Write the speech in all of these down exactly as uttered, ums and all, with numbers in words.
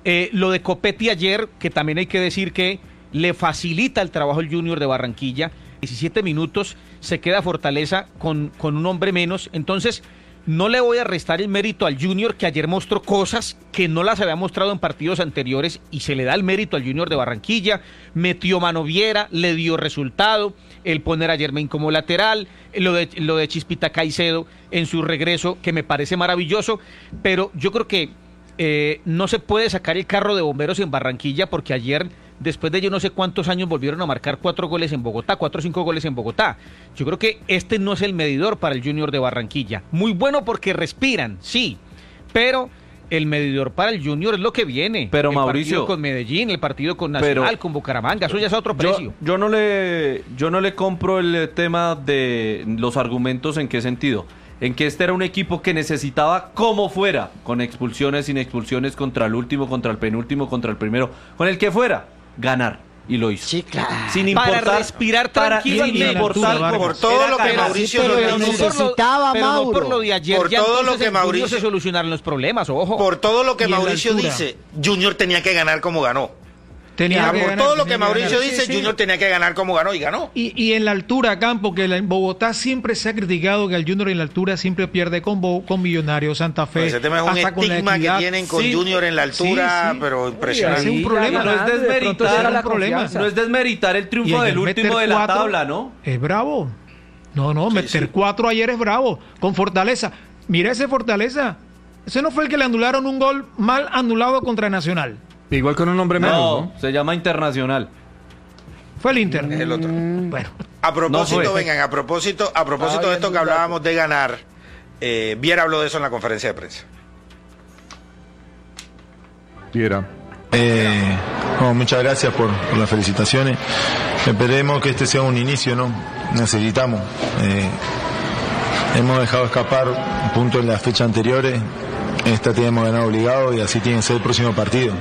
Eh, lo de Copetti ayer, que también hay que decir que le facilita el trabajo al Junior de Barranquilla, diecisiete minutos, se queda Fortaleza con, con un hombre menos, entonces no le voy a restar el mérito al Junior, que ayer mostró cosas que no las había mostrado en partidos anteriores, y se le da el mérito al Junior de Barranquilla. Metió mano Viera, le dio resultado, el poner a Jermain como lateral, lo de, lo de Chispita Caicedo en su regreso, que me parece maravilloso, pero yo creo que eh, no se puede sacar el carro de bomberos en Barranquilla, porque ayer, después de yo no sé cuántos años, volvieron a marcar cuatro goles en Bogotá, cuatro o cinco goles en Bogotá. Yo creo que este no es el medidor para el Junior de Barranquilla. Muy bueno porque respiran, sí, pero el medidor para el Junior es lo que viene. Pero el Mauricio, partido con Medellín, el partido con Nacional, pero, con Bucaramanga, eso ya es a otro precio. Yo, yo no le, yo no le compro el tema de los argumentos. ¿En qué sentido? En que este era un equipo que necesitaba como fuera, con expulsiones, sin expulsiones, contra el último, contra el penúltimo, contra el primero, con el que fuera, ganar. Y lo hizo. Sí, claro. Sin importar, para respirar tranquilo, sin importar por, por todo lo que Mauricio pero nos dice. necesitaba, pero no Mauro. por lo de ayer, Por ya todo lo entonces que en junio Mauricio- se solucionaron los problemas, ojo. Por todo lo que Y en la Mauricio altura. dice, Junior tenía que ganar como ganó. Tenía Ya, que por ganar, todo lo tenía que Mauricio ganar. dice, Sí, sí. Junior tenía que ganar como ganó y ganó. Y, y en la altura, Campo, que la- en Bogotá siempre se ha criticado que el Junior en la altura siempre pierde con, Bo- con Millonarios, Santa Fe. Ese tema es un hasta con la estigma que Equidad. tienen con Sí. Junior en la altura, Sí, sí. pero Ese impresionante. es un problema. No es desmeritar, la confianza. no es desmeritar el Y triunfo el del último meter de la cuatro tabla, ¿no? Es bravo. No, no, Sí, meter sí. cuatro ayer es bravo. Con Fortaleza. Mira ese Fortaleza. Ese no fue el que le anularon un gol mal anulado contra Nacional. Igual con un hombre menos, No, ¿no? se llama Internacional. Fue el Inter. Es el otro. Bueno. A propósito, No fue. vengan, a propósito, a propósito de esto que hablábamos de ganar, eh, Viera habló de eso en la conferencia de prensa. Viera. Eh, no, muchas gracias por, por las felicitaciones. Esperemos que este sea un inicio, ¿no? Necesitamos. Eh, hemos dejado escapar puntos en las fechas anteriores. Esta tenemos ganado obligado y así tiene que ser el próximo partido.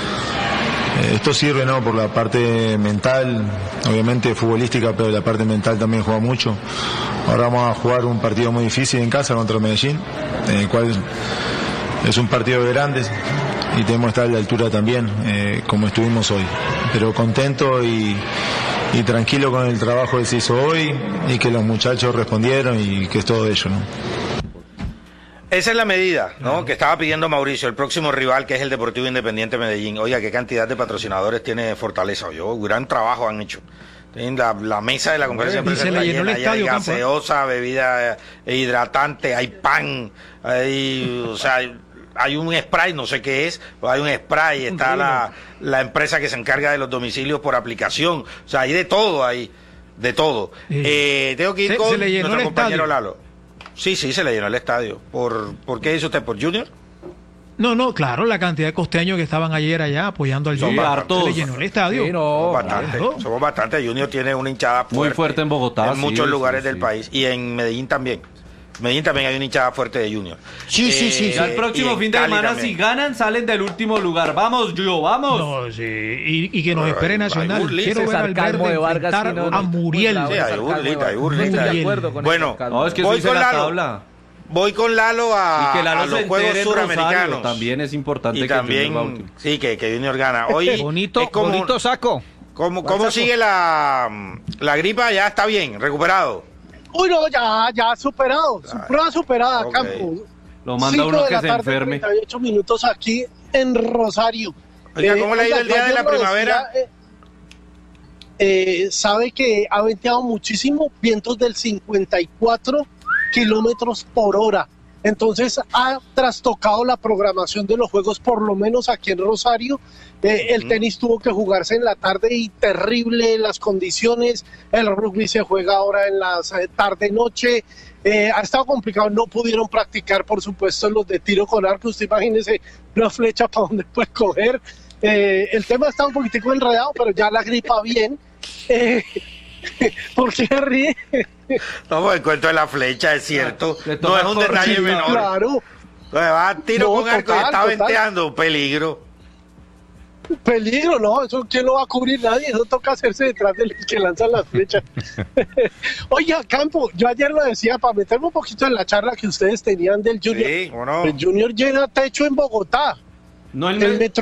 Eh, esto sirve, ¿no? Por la parte mental, obviamente futbolística, pero la parte mental también juega mucho. Ahora vamos a jugar un partido muy difícil en casa contra Medellín, en el cual es un partido de grandes y tenemos que estar a la altura también, eh, como estuvimos hoy. Pero contento y, y tranquilo con el trabajo que se hizo hoy y que los muchachos respondieron y que es todo ello, ¿no? Esa es la medida, ¿no? Que estaba pidiendo Mauricio, el próximo rival, que es el Deportivo Independiente Medellín. Oiga, qué cantidad de patrocinadores tiene Fortaleza. Yo, gran trabajo han hecho. Tienen la, la mesa de la conferencia de Y prensa se le está llenó el llena, ahí hay estadio, Campo, ¿eh? gaseosa, bebida eh, hidratante, hay pan, hay, o sea, hay, hay un spray, no sé qué es, pero hay un spray, está la, la empresa que se encarga de los domicilios por aplicación, o sea, hay de todo ahí, de todo. Sí. Eh, tengo que ir Se- con se le llenó nuestro el compañero estadio. Lalo. Sí, sí, se le llenó el estadio. ¿Por, ¿por qué dice usted? ¿Por Junior? No, no, claro, la cantidad de costeños que estaban ayer allá apoyando al Son Junior. hartos. Se le llenó el estadio. Sí, no, Bastante, claro. somos bastante. Junior tiene una hinchada fuerte. Muy fuerte en Bogotá, En sí, muchos sí, lugares sí. del país. Y en Medellín también. Medellín también hay una hinchada fuerte de Junior. Sí, sí, sí, Ya el y próximo en fin de Cali semana, también. si ganan, salen del último lugar. Vamos, yo, vamos. No, sí, y, y que nos Pero espere hay- Nacional. hay burlis. Quiero Ese ver al sarcasmo Verde de Vargas, enfrentar sí, no, no, a Muriel. muy Sí, bravo, hay el burlita, sarcasmo, hay burlita. Estoy de acuerdo con Bueno, ese sarcasmo. No, es que eso Voy dice con la Lalo. tabla. Voy con Lalo a, Y que Lalo a los se Juegos entere en Rosario, Suramericanos. también es importante Y que Junior va también, último. sí, que, que Junior gana. Hoy Bonito, es como- bonito saco. ¿Cómo, cómo sigue la, la gripa? Ya está bien, recuperado. Uy, no, ya, ya superado. Su prueba superada, ok. Campo. Lo manda Cinco uno de que la se tarde, enferme. treinta y ocho minutos aquí en Rosario. Oiga, ¿cómo le ha ido el día yo de la ayer lo primavera? decía, eh, eh, sabe que ha venteado muchísimo, vientos del cincuenta y cuatro kilómetros por hora. Entonces ha trastocado la programación de los juegos, por lo menos aquí en Rosario. Eh, el tenis tuvo que jugarse en la tarde y terrible las condiciones. El rugby se juega ahora en las eh, tarde-noche. Eh, ha estado complicado, no pudieron practicar, por supuesto, los de tiro con arco. Usted imagínese una flecha para donde puede coger. Eh, el tema está un poquitico enredado, pero ya la gripa bien. Eh, ¿Por qué ríe? No, pues el cuento de la flecha es cierto. Le No toca es un correr. detalle menor. Claro, Va a tiro No, con arco y total, está total. venteando. Peligro. peligro, ¿no? Eso quién lo va a cubrir, nadie. Eso toca hacerse detrás de los que lanzan las flechas. Oiga, Campo, yo ayer lo decía, para meterme un poquito en la charla que ustedes tenían del Junior. Sí, ¿o no? El Junior llena techo en Bogotá. No el, El me- metro